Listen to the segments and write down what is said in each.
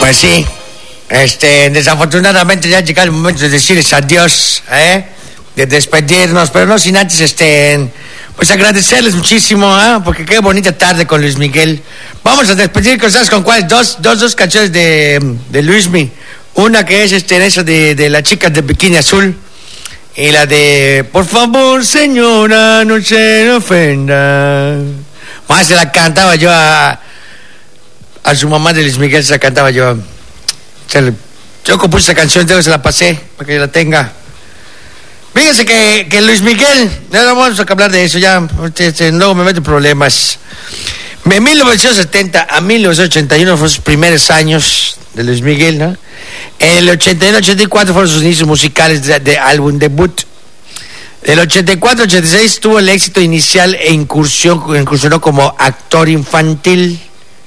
Pues sí, desafortunadamente ya ha llegado el momento de decirles adiós, de despedirnos, pero no sin antes, pues agradecerles muchísimo, porque qué bonita tarde con Luis Miguel. Vamos a despedir con cuáles, dos canciones de Luismi. Una que es esa de la chica de bikini azul, y la de por favor señora no se ofenda. Más se la cantaba yo a su mamá de Luis Miguel, se la cantaba yo. Yo compuse esa canción, se la pasé para que la tenga. Fíjense que Luis Miguel, no vamos a hablar de eso ya, luego me meto en problemas. De 1970 a 1981 fueron sus primeros años de Luis Miguel, ¿no? En el 81-84 fueron sus inicios musicales de álbum debut. Del 84-86 tuvo el éxito inicial e incursionó como actor infantil.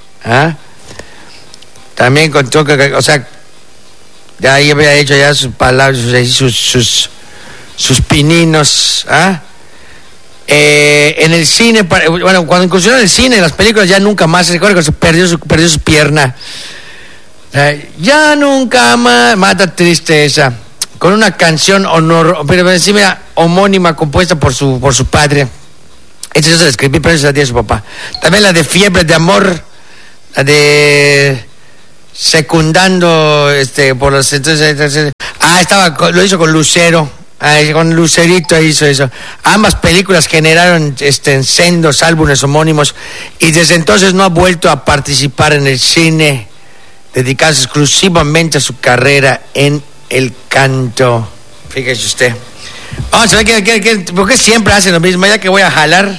También contó que, o sea, ya había hecho ya sus palabras, sus pininos, en el cine, bueno, cuando incursionó en el cine, en las películas, ya nunca más, se recuerda que se perdió su pierna. Ya nunca más, mata tristeza, con una canción pero encima homónima compuesta por su padre. Esta yo se la escribí, pero esa la tiene su papá. También la de Fiebre de Amor, la de Secundando, por los entonces, lo hizo con Lucero. Con Lucerito hizo eso. Ambas películas generaron sendos álbumes homónimos, y desde entonces no ha vuelto a participar en el cine, dedicarse exclusivamente a su carrera en el canto. Fíjese usted. Vamos a ver ¿por qué siempre hacen lo mismo? Ya que voy a jalar,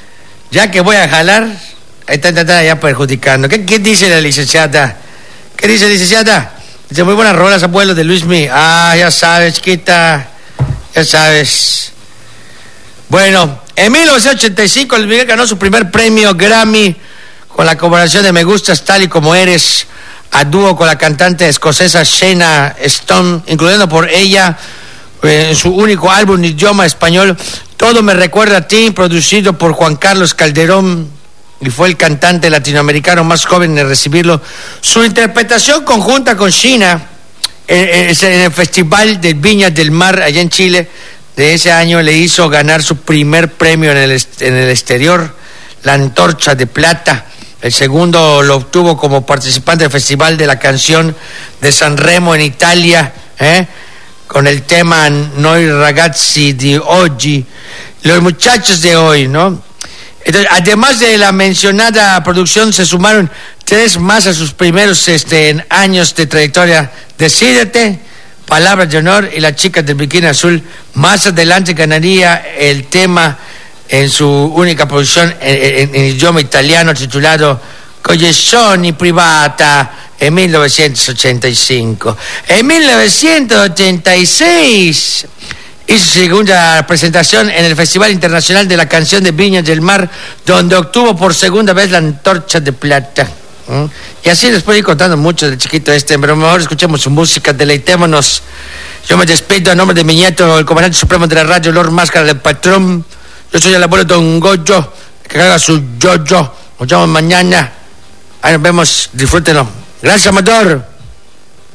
ahí está ya perjudicando. ¿Qué dice la licenciada? ¿Qué dice la licenciada? Dice, muy buenas rolas, abuelo de Luismi. Ya sabes, chiquita. Ya sabes. Bueno, en 1985 Luis Miguel ganó su primer premio Grammy con la colaboración de Me Gustas Tal y Como Eres, a dúo con la cantante escocesa Shena Stone, incluyendo por ella en su único álbum en idioma español, Todo Me Recuerda a Ti, producido por Juan Carlos Calderón, y fue el cantante latinoamericano más joven en recibirlo. Su interpretación conjunta con Shena en el Festival de Viña del Mar allá en Chile de ese año le hizo ganar su primer premio en el exterior, la Antorcha de Plata. El segundo lo obtuvo como participante del Festival de la Canción de San Remo en Italia, con el tema Noi ragazzi di oggi, los muchachos de hoy, ¿no? Entonces, además de la mencionada producción, se sumaron 3 más a sus primeros años de trayectoria: Decídete, Palabras de Honor y La Chica del Bikini Azul. Más adelante ganaría el tema en su única producción en idioma italiano, titulado Cognizione Privata, en 1985. En 1986 hizo su segunda presentación en el Festival Internacional de la Canción de Viña del Mar, donde obtuvo por segunda vez la Antorcha de Plata. Y así les puedo ir contando mucho de chiquito pero mejor escuchemos su música, deleitémonos. Yo me despido a nombre de mi nieto, el comandante supremo de la radio, Lord Máscara del Patrón. Yo soy el abuelo Don Goyo, que haga su yo-yo. Nos vemos mañana. Ahí nos vemos, disfrútenlo. Gracias, Amador.